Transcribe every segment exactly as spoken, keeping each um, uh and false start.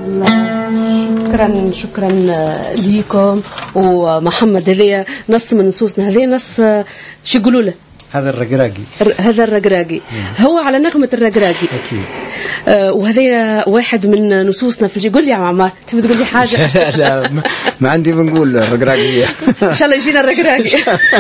شكرا شكرا ليكم. ومحمد هذا نص من نصوصنا، هذا نص شو يقولوا له؟ هذا الرقراقي، هذا الرقراقي هو على نغمة الرقراقي أكيد. آه وهذا واحد من نصوصنا في. قول لي يا عمار، تحب تقول لي حاجة؟ لا لا ما عندي بنقول الرقراقية. إن شاء الله يجينا الرقراقي.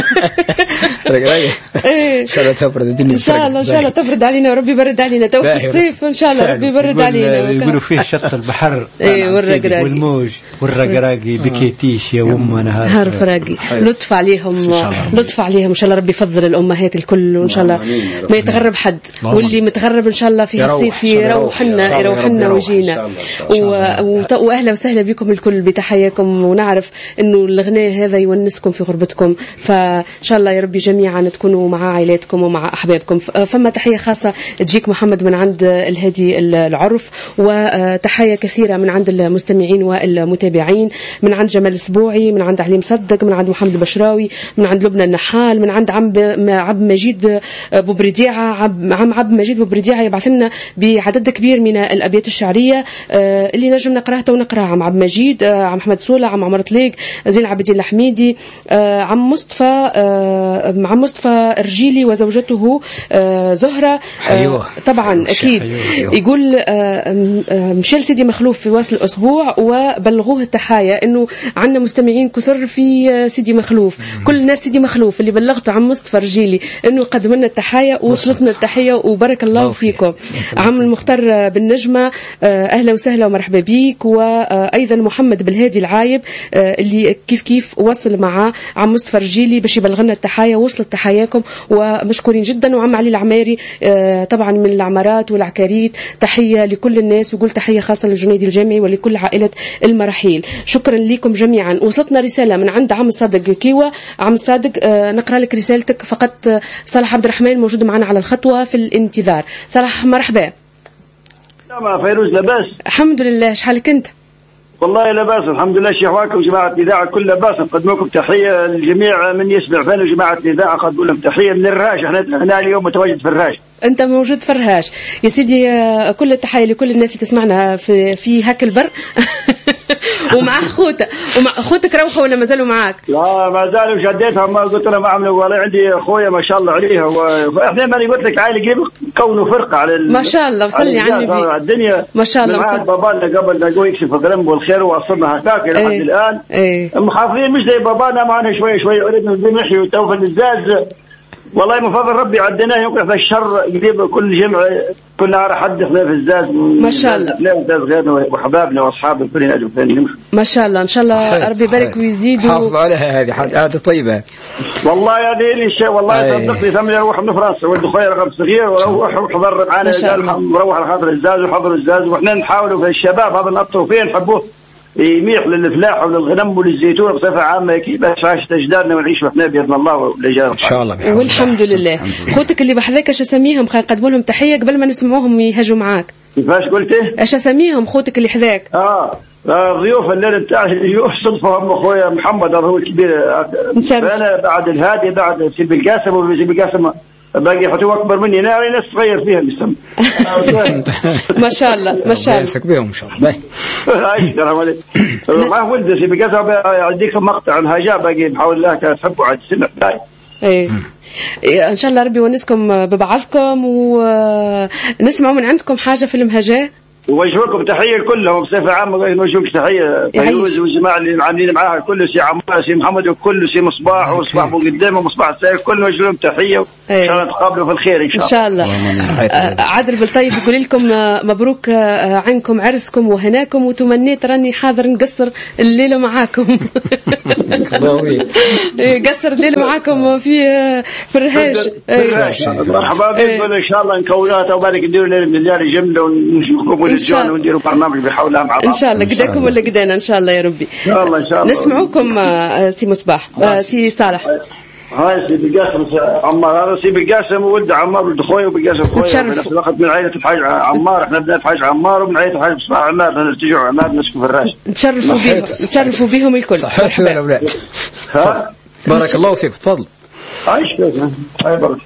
الرقراقي إن شاء الله تبرد الدنيا، إن شاء الله إن شاء الله تبرد علينا وربي يبرد علينا. تو في الصيف إن شاء الله ربي يبرد علينا. يقولوا فيه شط البحر والرقراقي والموج والرقراقي بكيتيش يا أمنا هارف راقي. لطف عليهم لطف عليهم إن شاء الله ربي يفضل الأمهات الكل، وإن شاء الله ما يتغرب حد، واللي متغرب إن شاء الله في الصيف يروحنا يروحنا ويجينا. وأهلا وسهلا بكم الكل بتحياكم، ونعرف إنه الغناء هذا يونسكم في غربتكم، فإن شاء الله يا ربي جميعا تكونوا مع عائلاتكم ومع أحبابكم. فما تحية خاصة تجيك محمد من عند الهادي العرف، وتحية كثيرة من عند المستمعين والمتابعين، من عند جمال السبوعي، من عند علي مصدق، من عند محمد البشراوي، من عند لبنى النحال، من عند عم عبد مجيد بوبرديعة. عم عبد مجيد بوبرديعة يبعث لنا بعدد كبير من الأبيات الشعرية اللي نجم نقراها ونقراها. عم عبد مجيد، عم أحمد سولة، عم عمر طليق، زين العابدين الحميدي، عم مصطفى عم مصطفى رجيلي وزوجته زهرة. أيوة. طبعا أكيد. أيوة. يقول مشيل سيدي مخلوف في وصل الأسبوع وبلغوه التحايا إنه عندنا مستمعين كثر في سيدي مخلوف. مم. كل الناس سيدي مخلوف اللي بلغته عم مصطفى رجيلي إنه قدم لنا التحايا ووصلتنا التحية وبارك الله فيكم. عم المختار بالنجمة أهلا وسهلا ومرحبا بيك. وأيضا محمد بالهادي العايب اللي كيف كيف وصل مع عم مصطفى رجيلي باش يبلغنا التحايا، وصلت تحياكم ومشكورين جدا. وعم علي العماري طبعا من العمارات والعكاريت، تحية لكل الناس، وقول تحية خاصة للجنيدي الجامعي ولكل عائلة المراحيل. شكرا لكم جميعا. وصلتنا رسالة من عند عم صادق كيوة. عم صادق نقرأ لك رسالتك فقط. صالح عبد الرحمن موجود معنا على الخطوة في الانتظار. صالح مرحبا. نعم فيروز لاباس؟ الحمد لله، شحالك انت؟ والله لاباس الحمد لله. شيخواكم جماعة الإذاعة كل لاباس، نقدم لكم تحية للجميع من يسمع فينا جماعة الإذاعة، نقدم لهم تحية من الرهاش. احنا هنا اليوم متواجد في الرهاش. انت موجود في الرهاش يا سيدي. كل التحية لكل الناس اللي تسمعنا في في هاك البر. ومع اخوته ومع اخوتك روحوا ولا ما زالوا معاك؟ لا ما زالوا شديتها، ما قلت لهم اعملوا. والله عندي اخويا ما شاء الله عليها، واحنا ما قلت لك عائله قريب كونوا فرقه على ما شاء الله. وصلي على النبي الدنيا ما شاء الله. وصل بابانا قبل ما يقول يكشف الذنب والخير، وصلنا هكاك لحد ايه. الان ايه. محافظين مش زي بابانا، معنا شوي شوي عرفنا نحيي وتوفى الزاز. والله من فضل ربي عديناه يوقف الشر قريب كل جمعة كنا على حد في الزاز ما شاء الله. غيرنا وحبابنا واصحابنا كلنا اجوا ما شاء الله. ان شاء الله ربي يبارك ويزيد. حافظ عليها هذه عادة طيبة والله هذه اللي الشيء. والله صدقني ثمن اروح من فرنسا ولد اخويا رقم صغير وروح وحضر معنا مروح على خاطر الزاز وحضر الزاز، واحنا نحاولوا في الشباب هذا نطوا فيه نحبوه يميح للفلاح وللغنم وللزيتون بصفة عامة كي باش عاش تجدارنا ونعيش وحنا بإذن الله ولجار إن شاء الله. والحمد لله. خوتك اللي بحذاك اش اسميهم؟ خلينا نقدموا لهم تحية قبل ما نسمعوهم يهجوا معاك. كيفاش قلتي؟ اش اسميهم خوتك اللي حذاك؟ اه الضيوف الليله بتاعي صدفه هم اخويا محمد هو الكبير. انا بعد الهادي بعد سيدي القاسم وسيدي القاسم باقي حتى اكبر مني، انا ناس صغير فيها الاسم. ما شاء الله ما شاء الله. يمسك بهم ان شاء الله. السلام عليكم. ما ولد سيدي القاسم يديك مقطع الهجاء باقي بحاول الله تحبوا على السنه بتاعي. ايه ان شاء الله ربي يونسكم ببعضكم ونسمعوا من عندكم حاجه في المهجاه. وجهكم تحيه كلهم بصفه عامه، وجهك تحيه فيروز والجماعه اللي عاملين معاها كله، سي عمار سي محمد وكل سي مصباح ومصباح ابو قدام ومصباح السائر كلهم وجه لهم تحيه. ان شاء الله نتقابلوا في الخير ان شاء الله. ان شاء الله. عادل بالطيب يقول لكم مبروك عنكم عرسكم وهناكم، وتمنيت راني حاضر نقصر الليله معاكم. قصر الليله معاكم في في الرهاش. مرحبا بكم ان شاء الله نكونات وبارك نديروا ليله مليار جمله ونشوفكم الجون ونديروا برنامج بحولها مع بعض ان شاء الله. قداكم ولا قدانا ان شاء الله يا ربي. ان شاء الله ان شاء الله. نسمعوكم سي مصباح سي صالح. هاي سي بالقاسم عمار، هذا سي بالقاسم وولد عمار ولد اخويا وبالقاسم اخويا بنفس الوقت من عائله الحاج عمار. احنا بنات الحاج عمار ومن عائله الحاج مصباح عمار، نرتجعوا عمار نسكن في الراش. نتشرفوا بهم نتشرفوا بهم الكل. صحيح يا اولاد. بارك الله فيك. تفضل. عايش فيك. هاي بارك.